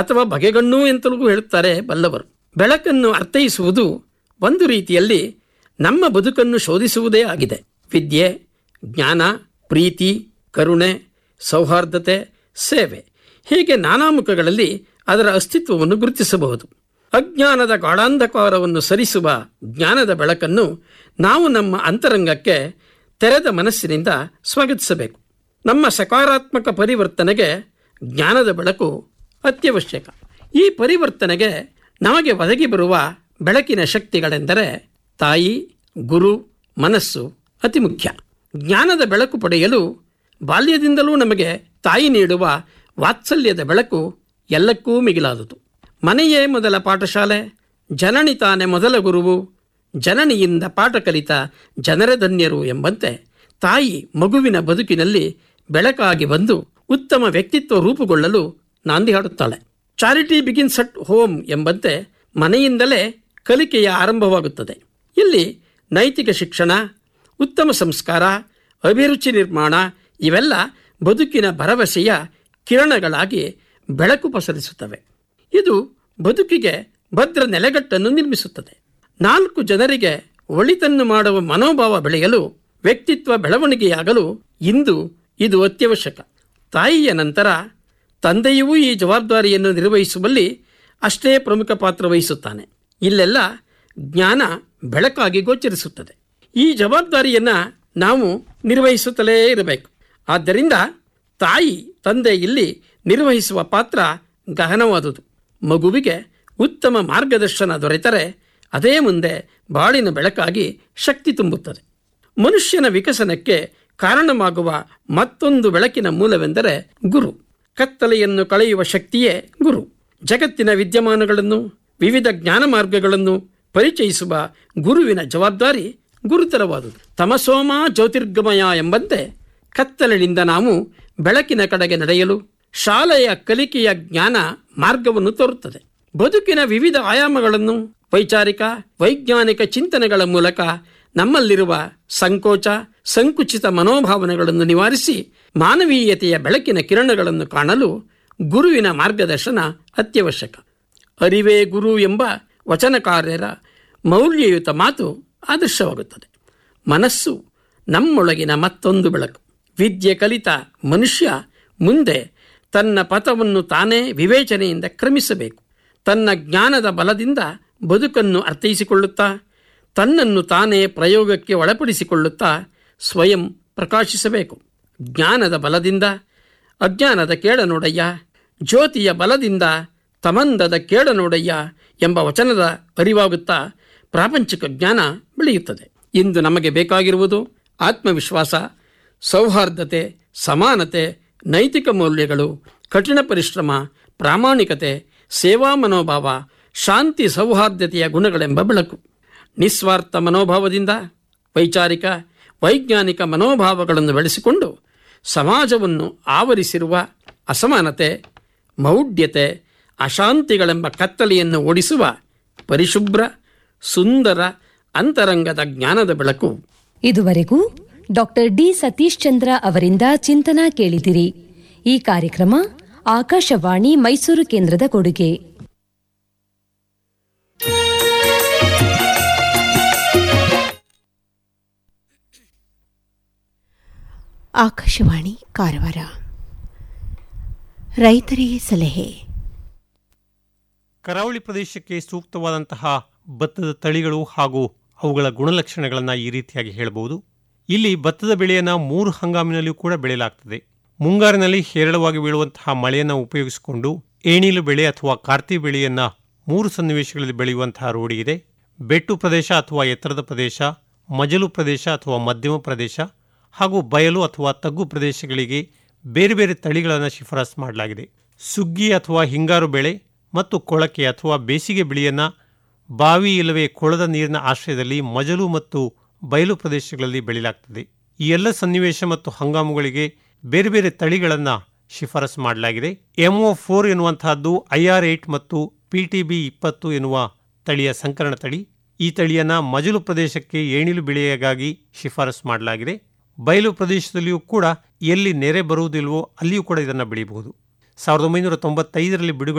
ಅಥವಾ ಬಗೆಗಣ್ಣು ಎಂತಲೂ ಹೇಳುತ್ತಾರೆ ಬಲ್ಲವರು. ಬೆಳಕನ್ನು ಅರ್ಥೈಸುವುದು ಒಂದು ರೀತಿಯಲ್ಲಿ ನಮ್ಮ ಬದುಕನ್ನು ಶೋಧಿಸುವುದೇ ಆಗಿದೆ. ವಿದ್ಯೆ, ಜ್ಞಾನ, ಪ್ರೀತಿ, ಕರುಣೆ, ಸೌಹಾರ್ದತೆ, ಸೇವೆ ಹೀಗೆ ನಾನಾ ಮುಖಗಳಲ್ಲಿ ಅದರ ಅಸ್ತಿತ್ವವನ್ನು ಗುರುತಿಸಬಹುದು. ಅಜ್ಞಾನದ ಗಾಢಾಂಧಕಾರವನ್ನು ಸರಿಸುವ ಜ್ಞಾನದ ಬೆಳಕನ್ನು ನಾವು ನಮ್ಮ ಅಂತರಂಗಕ್ಕೆ ತೆರೆದ ಮನಸ್ಸಿನಿಂದ ಸ್ವಾಗತಿಸಬೇಕು. ನಮ್ಮ ಸಕಾರಾತ್ಮಕ ಪರಿವರ್ತನೆಗೆ ಜ್ಞಾನದ ಬೆಳಕು ಅತ್ಯವಶ್ಯಕ. ಈ ಪರಿವರ್ತನೆಗೆ ನಮಗೆ ಒದಗಿ ಬರುವ ಬೆಳಕಿನ ಶಕ್ತಿಗಳೆಂದರೆ ತಾಯಿ, ಗುರು, ಮನಸ್ಸು ಅತಿ ಮುಖ್ಯ. ಜ್ಞಾನದ ಬೆಳಕು ಪಡೆಯಲು ಬಾಲ್ಯದಿಂದಲೂ ನಮಗೆ ತಾಯಿ ನೀಡುವ ವಾತ್ಸಲ್ಯದ ಬೆಳಕು ಎಲ್ಲಕ್ಕೂ ಮಿಗಿಲಾದುದು. ಮನೆಯೇ ಮೊದಲ ಪಾಠಶಾಲೆ, ಜನನಿ ತಾನೇ ಮೊದಲ ಗುರುವು, ಜನನಿಯಿಂದ ಪಾಠ ಕಲಿತ ಜನರ ಧನ್ಯರು ಎಂಬಂತೆ ತಾಯಿ ಮಗುವಿನ ಬದುಕಿನಲ್ಲಿ ಬೆಳಕಾಗಿ ಬಂದು ಉತ್ತಮ ವ್ಯಕ್ತಿತ್ವ ರೂಪುಗೊಳ್ಳಲು ನಾಂದಿ ಹಾಡುತ್ತಾಳೆ. ಚಾರಿಟಿ ಬಿಗಿನ್ಸ್ ಅಟ್ ಹೋಮ್ ಎಂಬಂತೆ ಮನೆಯಿಂದಲೇ ಕಲಿಕೆಯ ಆರಂಭವಾಗುತ್ತದೆ. ಇಲ್ಲಿ ನೈತಿಕ ಶಿಕ್ಷಣ, ಉತ್ತಮ ಸಂಸ್ಕಾರ, ಅಭಿರುಚಿ ನಿರ್ಮಾಣ ಇವೆಲ್ಲ ಬದುಕಿನ ಭರವಸೆಯ ಕಿರಣಗಳಾಗಿ ಬೆಳಕು ಪಸರಿಸುತ್ತವೆ. ಇದು ಬದುಕಿಗೆ ಭದ್ರ ನೆಲೆಗಟ್ಟನ್ನು ನಿರ್ಮಿಸುತ್ತದೆ. 4 ಜನರಿಗೆ ಒಳಿತನ್ನು ಮಾಡುವ ಮನೋಭಾವ ಬೆಳೆಯಲು, ವ್ಯಕ್ತಿತ್ವ ಬೆಳವಣಿಗೆಯಾಗಲು ಇಂದು ಇದು ಅತ್ಯವಶ್ಯಕ. ತಾಯಿಯ ನಂತರ ತಂದೆಯೂ ಈ ಜವಾಬ್ದಾರಿಯನ್ನು ನಿರ್ವಹಿಸುವಲ್ಲಿ ಅಷ್ಟೇ ಪ್ರಮುಖ ಪಾತ್ರ ವಹಿಸುತ್ತಾನೆ. ಇಲ್ಲೆಲ್ಲ ಜ್ಞಾನ ಬೆಳಕಾಗಿ ಗೋಚರಿಸುತ್ತದೆ. ಈ ಜವಾಬ್ದಾರಿಯನ್ನು ನಾವು ನಿರ್ವಹಿಸುತ್ತಲೇ ಇರಬೇಕು. ಆದ್ದರಿಂದ ತಾಯಿ, ತಂದೆ ಇಲ್ಲಿ ನಿರ್ವಹಿಸುವ ಪಾತ್ರ ಗಹನವಾದುದು. ಮಗುವಿಗೆ ಉತ್ತಮ ಮಾರ್ಗದರ್ಶನ ದೊರೆತರೆ ಅದೇ ಮುಂದೆ ಬಾಳಿನ ಬೆಳಕಾಗಿ ಶಕ್ತಿ ತುಂಬುತ್ತದೆ. ಮನುಷ್ಯನ ವಿಕಸನಕ್ಕೆ ಕಾರಣವಾಗುವ ಮತ್ತೊಂದು ಬೆಳಕಿನ ಮೂಲವೆಂದರೆ ಗುರು. ಕತ್ತಲೆಯನ್ನು ಕಳೆಯುವ ಶಕ್ತಿಯೇ ಗುರು. ಜಗತ್ತಿನ ವಿದ್ಯಮಾನಗಳನ್ನು, ವಿವಿಧ ಜ್ಞಾನ ಮಾರ್ಗಗಳನ್ನು ಪರಿಚಯಿಸುವ ಗುರುವಿನ ಜವಾಬ್ದಾರಿ ಗುರುತರವಾದುದು. ತಮಸೋಮ ಜ್ಯೋತಿರ್ಗಮಯ ಎಂಬಂತೆ ಕತ್ತಲಿನಿಂದ ನಾವು ಬೆಳಕಿನ ಕಡೆಗೆ ನಡೆಯಲು ಶಾಲೆಯ ಕಲಿಕೆಯ ಜ್ಞಾನ ಮಾರ್ಗವನ್ನು ತೋರುತ್ತದೆ. ಬದುಕಿನ ವಿವಿಧ ಆಯಾಮಗಳನ್ನು ವೈಚಾರಿಕ, ವೈಜ್ಞಾನಿಕ ಚಿಂತನೆಗಳ ಮೂಲಕ ನಮ್ಮಲ್ಲಿರುವ ಸಂಕೋಚ, ಸಂಕುಚಿತ ಮನೋಭಾವನೆಗಳನ್ನು ನಿವಾರಿಸಿ ಮಾನವೀಯತೆಯ ಬೆಳಕಿನ ಕಿರಣಗಳನ್ನು ಕಾಣಲು ಗುರುವಿನ ಮಾರ್ಗದರ್ಶನ ಅತ್ಯವಶ್ಯಕ. ಅರಿವೇ ಗುರು ಎಂಬ ವಚನಕಾರ್ಯರ ಮೌಲ್ಯಯುತ ಮಾತು ಆದರ್ಶವಾಗುತ್ತದೆ. ಮನಸ್ಸು ನಮ್ಮೊಳಗಿನ ಮತ್ತೊಂದು ಬೆಳಕು. ವಿದ್ಯೆ ಕಲಿತ ಮನುಷ್ಯ ಮುಂದೆ ತನ್ನ ಪಥವನ್ನು ತಾನೇ ವಿವೇಚನೆಯಿಂದ ಕ್ರಮಿಸಬೇಕು. ತನ್ನ ಜ್ಞಾನದ ಬಲದಿಂದ ಬದುಕನ್ನು ಅರ್ಥೈಸಿಕೊಳ್ಳುತ್ತಾ, ತನ್ನನ್ನು ತಾನೇ ಪ್ರಯೋಗಕ್ಕೆ ಒಳಪಡಿಸಿಕೊಳ್ಳುತ್ತಾ ಸ್ವಯಂ ಪ್ರಕಾಶಿಸಬೇಕು. ಜ್ಞಾನದ ಬಲದಿಂದ ಅಜ್ಞಾನದ ಕೇಡನೋಡಯ್ಯ, ಜ್ಯೋತಿಯ ಬಲದಿಂದ ತಮಂದದ ಕೇಡನೋಡಯ್ಯ ಎಂಬ ವಚನದ ಅರಿವಾಗುತ್ತಾ ಪ್ರಾಪಂಚಿಕ ಜ್ಞಾನ ಬೆಳೆಯುತ್ತದೆ. ಇಂದು ನಮಗೆ ಬೇಕಾಗಿರುವುದು ಆತ್ಮವಿಶ್ವಾಸ, ಸೌಹಾರ್ದತೆ, ಸಮಾನತೆ, ನೈತಿಕ ಮೌಲ್ಯಗಳು, ಕಠಿಣ ಪರಿಶ್ರಮ, ಪ್ರಾಮಾಣಿಕತೆ, ಸೇವಾ ಮನೋಭಾವ, ಶಾಂತಿ, ಸೌಹಾರ್ದತೆಯ ಗುಣಗಳೆಂಬ ಬೆಳಕು. ನಿಸ್ವಾರ್ಥ ಮನೋಭಾವದಿಂದ ವೈಚಾರಿಕ, ವೈಜ್ಞಾನಿಕ ಮನೋಭಾವಗಳನ್ನು ಬೆಳೆಸಿಕೊಂಡು ಸಮಾಜವನ್ನು ಆವರಿಸಿರುವ ಅಸಮಾನತೆ, ಮೌಢ್ಯತೆ, ಅಶಾಂತಿಗಳೆಂಬ ಕತ್ತಲೆಯನ್ನು ಓಡಿಸುವ ಪರಿಶುಭ್ರ, ಸುಂದರ ಅಂತರಂಗದ ಜ್ಞಾನದ ಬೆಳಕು. ಇದುವರೆಗೂ ಡಾಕ್ಟರ್ ಡಿ ಸತೀಶ್ ಚಂದ್ರ ಅವರಿಂದ ಚಿಂತನ ಕೇಳಿದಿರಿ. ಈ ಕಾರ್ಯಕ್ರಮ ಆಕಾಶವಾಣಿ ಮೈಸೂರು ಕೇಂದ್ರದ ಕೊಡುಗೆ. ಆಕಾಶವಾಣಿ ಕಾರವಾರ. ರೈತರಿಗೆ ಸಲಹೆ. ಕರಾವಳಿ ಪ್ರದೇಶಕ್ಕೆ ಸೂಕ್ತವಾದಂತಹ ಭತ್ತದ ತಳಿಗಳು ಹಾಗೂ ಅವುಗಳ ಗುಣಲಕ್ಷಣಗಳನ್ನು ಈ ರೀತಿಯಾಗಿ ಹೇಳಬಹುದು. ಇಲ್ಲಿ ಭತ್ತದ ಬೆಳೆಯನ್ನು 3 ಹಂಗಾಮಿನಲ್ಲಿಯೂ ಕೂಡ ಬೆಳೆಯಲಾಗ್ತದೆ. ಮುಂಗಾರಿನಲ್ಲಿ ಹೇರಳವಾಗಿ ಬೀಳುವಂತಹ ಮಳೆಯನ್ನು ಉಪಯೋಗಿಸಿಕೊಂಡು ಏಣಿಲು ಬೆಳೆ ಅಥವಾ ಕಾರ್ತಿ ಬೆಳೆಯನ್ನು 3 ಸನ್ನಿವೇಶಗಳಲ್ಲಿ ಬೆಳೆಯುವಂತಹ ರೂಢಿ ಇದೆ. ಬೆಟ್ಟು ಪ್ರದೇಶ ಅಥವಾ ಎತ್ತರದ ಪ್ರದೇಶ, ಮಜಲು ಪ್ರದೇಶ ಅಥವಾ ಮಧ್ಯಮ ಪ್ರದೇಶ ಹಾಗೂ ಬಯಲು ಅಥವಾ ತಗ್ಗು ಪ್ರದೇಶಗಳಿಗೆ ಬೇರೆ ಬೇರೆ ತಳಿಗಳನ್ನು ಶಿಫಾರಸು ಮಾಡಲಾಗಿದೆ. ಸುಗ್ಗಿ ಅಥವಾ ಹಿಂಗಾರು ಬೆಳೆ ಮತ್ತು ಕೊಳಕೆ ಅಥವಾ ಬೇಸಿಗೆ ಬೆಳೆಯನ್ನು ಬಾವಿ ಇಲ್ಲವೇ ಕೊಳದ ನೀರಿನ ಆಶ್ರಯದಲ್ಲಿ ಮಜಲು ಮತ್ತು ಬಯಲು ಪ್ರದೇಶಗಳಲ್ಲಿ ಬೆಳೆಯಲಾಗ್ತದೆ. ಈ ಎಲ್ಲ ಸನ್ನಿವೇಶ ಮತ್ತು ಹಂಗಾಮುಗಳಿಗೆ ಬೇರೆ ಬೇರೆ ತಳಿಗಳನ್ನು ಶಿಫಾರಸು ಮಾಡಲಾಗಿದೆ. MO4 ಎನ್ನುವಂತಹದ್ದು IR8 ಮತ್ತು PTB 20 ಎನ್ನುವ ತಳಿಯ ಸಂಕರಣ ತಳಿ. ಈ ತಳಿಯನ್ನು ಮಜಲು ಪ್ರದೇಶಕ್ಕೆ ಏಣಿಲು ಬೆಳೆಯಾಗಿ ಶಿಫಾರಸು ಮಾಡಲಾಗಿದೆ. ಬಯಲು ಪ್ರದೇಶದಲ್ಲಿಯೂ ಕೂಡ ಎಲ್ಲಿ ನೆರೆ ಬರುವುದಿಲ್ವೋ ಅಲ್ಲಿಯೂ ಕೂಡ ಇದನ್ನು ಬೆಳೆಯಬಹುದು. 1995ರಲ್ಲಿ ಬಿಡುಗಡೆ